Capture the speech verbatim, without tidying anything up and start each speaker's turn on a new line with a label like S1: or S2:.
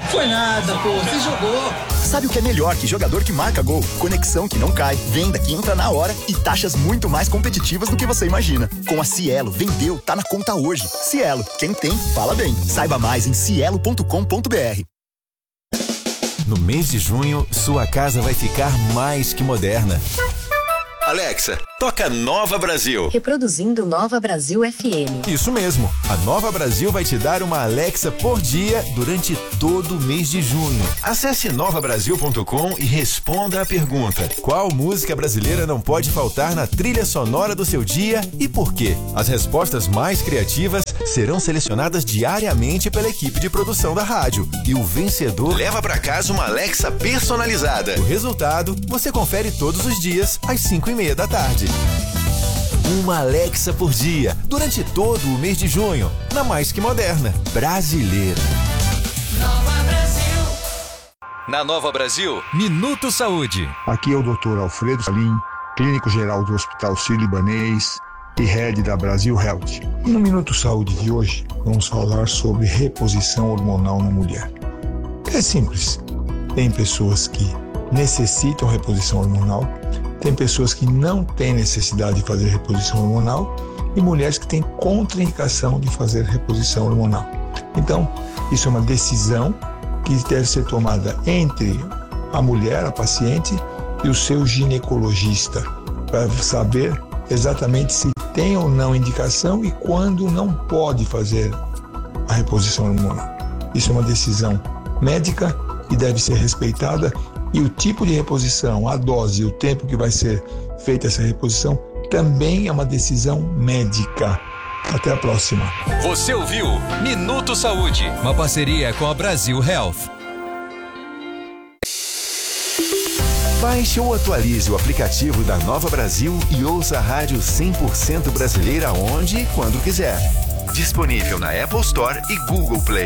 S1: Foi nada, pô, você jogou.
S2: Sabe o que é melhor que jogador que marca gol? Conexão que não cai, venda que entra na hora e taxas muito mais competitivas do que você imagina. Com a Cielo, vendeu, tá na conta hoje. Cielo, quem tem, fala bem. Saiba mais em cielo ponto com ponto br.
S3: No mês de junho, sua casa vai ficar mais que moderna. Alexa, toca Nova Brasil.
S4: Reproduzindo Nova Brasil F M.
S3: Isso mesmo. A Nova Brasil vai te dar uma Alexa por dia durante todo o mês de junho. Acesse nova brasil ponto com e responda a pergunta: qual música brasileira não pode faltar na trilha sonora do seu dia e por quê? As respostas mais criativas serão selecionadas diariamente pela equipe de produção da rádio. E o vencedor leva para casa uma Alexa personalizada. O resultado você confere todos os dias às cinco e meia da tarde. Uma Alexa por dia, durante todo o mês de junho, na mais que moderna, brasileira.
S5: Nova Brasil.
S3: Na Nova Brasil, Minuto Saúde.
S6: Aqui é o doutor Alfredo Salim, clínico geral do Hospital Sírio-Libanês e head da Brasil Health. No Minuto Saúde de hoje, vamos falar sobre reposição hormonal na mulher. É simples. Tem pessoas que necessitam reposição hormonal, tem pessoas que não têm necessidade de fazer reposição hormonal e mulheres que têm contraindicação de fazer reposição hormonal. Então, isso é uma decisão que deve ser tomada entre a mulher, a paciente, e o seu ginecologista, para saber exatamente se tem ou não indicação e quando não pode fazer a reposição hormonal. Isso é uma decisão médica e deve ser respeitada. E o tipo de reposição, a dose e o tempo que vai ser feita essa reposição também é uma decisão médica. Até a próxima.
S3: Você ouviu Minuto Saúde, uma parceria com a Brasil Health. Baixe ou atualize o aplicativo da Nova Brasil e ouça a rádio cem por cento brasileira onde e quando quiser. Disponível na Apple Store e Google Play.